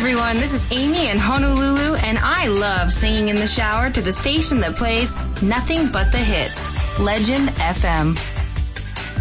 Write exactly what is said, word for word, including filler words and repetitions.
everyone. This is Amy in Honolulu, and I love singing in the shower to the station that plays nothing but the hits. Legend F M.